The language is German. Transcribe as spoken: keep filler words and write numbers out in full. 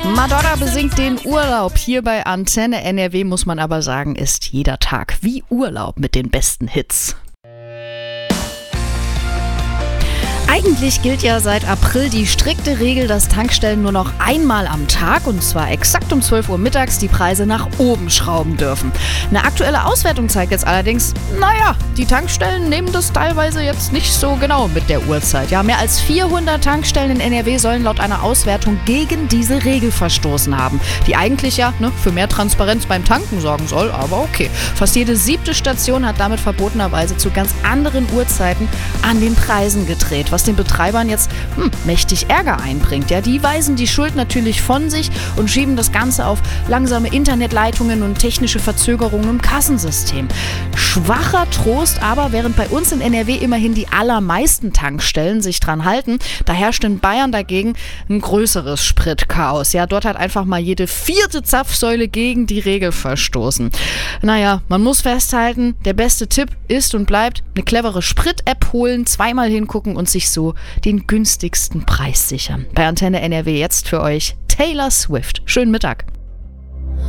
Madonna besingt den Urlaub. Hier bei Antenne N R W muss man aber sagen, ist jeder Tag wie Urlaub mit den besten Hits. Eigentlich gilt ja seit April die strikte Regel, dass Tankstellen nur noch einmal am Tag, und zwar exakt um zwölf Uhr mittags, die Preise nach oben schrauben dürfen. Eine aktuelle Auswertung zeigt jetzt allerdings, naja, die Tankstellen nehmen das teilweise jetzt nicht so genau mit der Uhrzeit. Ja, mehr als vierhundert Tankstellen in N R W sollen laut einer Auswertung gegen diese Regel verstoßen haben, die eigentlich ja ne, für mehr Transparenz beim Tanken sorgen soll, aber okay. Fast jede siebte Station hat damit verbotenerweise zu ganz anderen Uhrzeiten an den Preisen gedreht, was den Betreibern jetzt hm, mächtig Ärger einbringt. Ja, die weisen die Schuld natürlich von sich und schieben das Ganze auf langsame Internetleitungen und technische Verzögerungen im Kassensystem. Schwacher Trost aber, während bei uns in N R W immerhin die allermeisten Tankstellen sich dran halten, da herrscht in Bayern dagegen ein größeres Spritchaos. Ja, dort hat einfach mal jede vierte Zapfsäule gegen die Regel verstoßen. Naja, man muss festhalten, der beste Tipp ist und bleibt eine clevere Sprit-App holen, zweimal hingucken und sich so den günstigsten Preis sichern. Bei Antenne N R W jetzt für euch Taylor Swift. Schönen Mittag.